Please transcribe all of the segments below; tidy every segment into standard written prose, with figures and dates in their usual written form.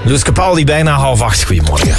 Louis Capaldi, bijna 7:30. Goedemorgen.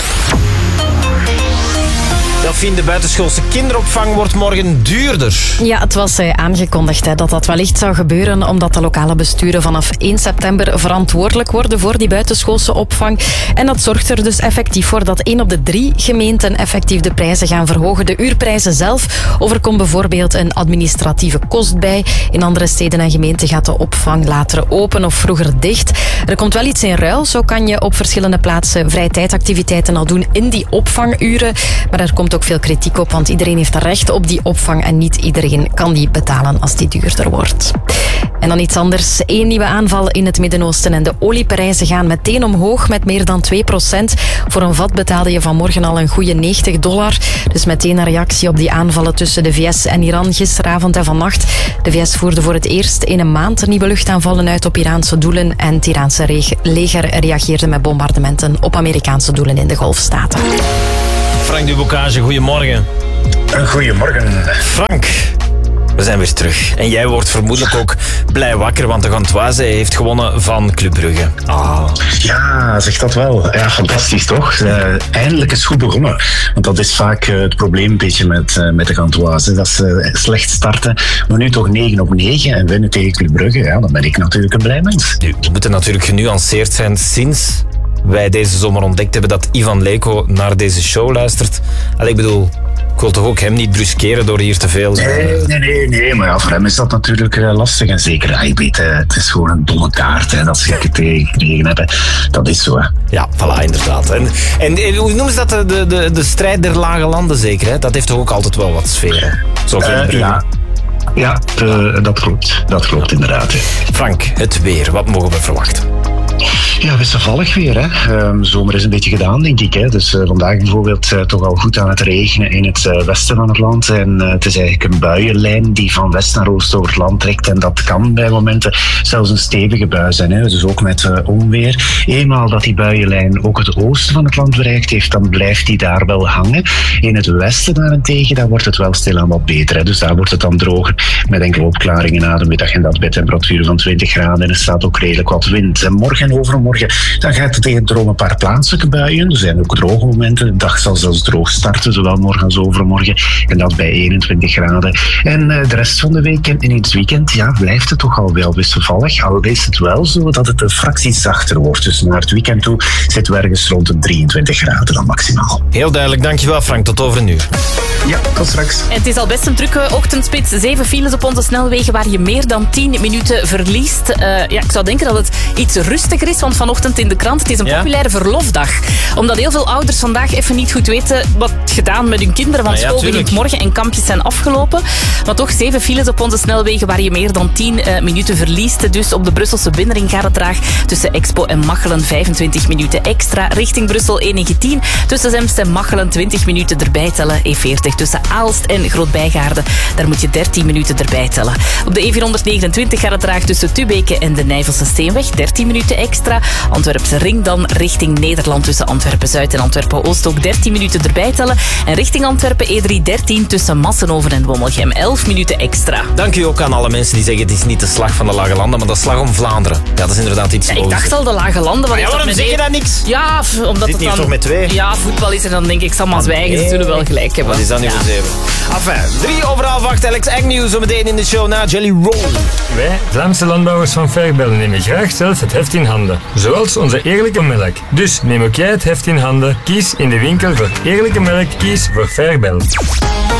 Delphine, de buitenschoolse kinderopvang wordt morgen duurder. Ja, het was aangekondigd dat dat wellicht zou gebeuren omdat de lokale besturen vanaf 1 september verantwoordelijk worden voor die buitenschoolse opvang. En dat zorgt er dus effectief voor dat 1 op de 3 gemeenten effectief de prijzen gaan verhogen. De uurprijzen zelf overkomt bijvoorbeeld een administratieve kost bij. In andere steden en gemeenten gaat de opvang later open of vroeger dicht. Er komt wel iets in ruil. Zo kan je op verschillende plaatsen vrije tijdactiviteiten al doen in die opvanguren. Maar er komt ook veel kritiek op, want iedereen heeft recht op die opvang en niet iedereen kan die betalen als die duurder wordt. En dan iets anders. 1 nieuwe aanval in het Midden-Oosten en de olieprijzen gaan meteen omhoog met meer dan 2%. Voor een vat betaalde je vanmorgen al een goede $90. Dus meteen een reactie op die aanvallen tussen de VS en Iran gisteravond en vannacht. De VS voerde voor het eerst in een maand nieuwe luchtaanvallen uit op Iraanse doelen en het Iraanse leger reageerde met bombardementen op Amerikaanse doelen in de Golfstaten. Frank Dubocage, goedemorgen. Goedemorgen. Frank, we zijn weer terug. En jij wordt vermoedelijk ook blij wakker, want de Gantoise heeft gewonnen van Club Brugge. Ja, zeg dat wel. Ja, fantastisch toch? Eindelijk is goed begonnen. Want dat is vaak het probleem een beetje met de Gantoise. Dat ze slecht starten, maar nu toch 9 op 9 en winnen tegen Club Brugge. Ja, dan ben ik natuurlijk een blij mens. Nu, we moeten natuurlijk genuanceerd zijn sinds wij deze zomer ontdekt hebben dat Ivan Leko naar deze show luistert. Ik bedoel, ik wil toch ook hem niet bruskeren door hier te veel... Nee, maar ja, voor hem is dat natuurlijk lastig. En zeker, ik weet, het is gewoon een domme kaart hè, dat ze het tegengekregen hebben. Dat is zo, hè. Ja, voilà, inderdaad. En hoe noemen ze dat? De strijd der lage landen zeker, hè? Dat heeft toch ook altijd wel wat sfeer, hè? Zo Ja, dat klopt inderdaad. Hè. Frank, het weer, wat mogen we verwachten? Ja, wisselvallig weer. Hè. Zomer is een beetje gedaan, denk ik. Hè. Dus vandaag bijvoorbeeld toch al goed aan het regenen in het westen van het land. En het is eigenlijk een buienlijn die van west naar oost over het land trekt. En dat kan bij momenten zelfs een stevige bui zijn. Hè. Dus ook met onweer. Eenmaal dat die buienlijn ook het oosten van het land bereikt heeft, dan blijft die daar wel hangen. In het westen daarentegen, daar wordt het wel stilaan wat beter. Hè. Dus daar wordt het dan droger met enkele opklaringen na de middag. En dat bij temperaturen van 20 graden. En er staat ook redelijk wat wind. En morgen en overmorgen, dan gaat het tegen droog een paar plaatselijke buien. Er zijn ook droge momenten. De dag zal zelfs droog starten, zowel morgen als overmorgen. En dat bij 21 graden. En de rest van de week en in het weekend, ja, blijft het toch al wel wisselvallig. Al is het wel zo dat het een fractie zachter wordt. Dus naar het weekend toe zitten we ergens rond de 23 graden dan maximaal. Heel duidelijk, dankjewel Frank. Tot over een uur. Ja, tot straks. En het is al best een drukke ochtendspits. 7 files op onze snelwegen waar je meer dan 10 minuten verliest. Ik zou denken dat het iets rustiger is, want vanochtend in de krant, het is een populaire verlofdag. Omdat heel veel ouders vandaag even niet goed weten wat gedaan met hun kinderen, want school begint morgen en kampjes zijn afgelopen. Maar toch 7 files op onze snelwegen waar je meer dan 10 minuten verliest. Dus op de Brusselse binnenring gaat het traag. Tussen Expo en Machelen 25 minuten extra. Richting Brussel E19. Tussen Zemst en Machelen 20 minuten erbij tellen. E40 tussen Aalst en Groot-Bijgaarden. Daar moet je 13 minuten erbij tellen. Op de E429 gaat het traag tussen Tubeke en de Nijvelse Steenweg. 13 minuten extra. Antwerpse ring dan richting Nederland tussen Antwerpen-Zuid en Antwerpen-Oost ook 13 minuten erbij tellen. En richting Antwerpen E313 tussen Massenoven en Wommelgem 11 minuten extra. Dank u ook aan alle mensen die zeggen het is niet de slag van de Lage Landen, maar de slag om Vlaanderen. Ja, dat is inderdaad iets ik dacht al de Lage Landen. Maar ja, waarom zeg je dat niks? Ja, omdat het dan... toch met 2? Ja, voetbal is er dan denk ik, zal maar zwijgen. Ze zullen wel gelijk hebben. Wat is dat nu voor 7? Enfin, 3/8 Alex Agnew zo meteen in de show na Jelly Roll. Wij, Vlaamse landbouwers van Fairbel, nemen graag zelf het heft in handen. Zoals onze eerlijke melk. Dus neem ook jij het heft in handen. Kies in de winkel voor eerlijke melk. Kies voor Fairbel.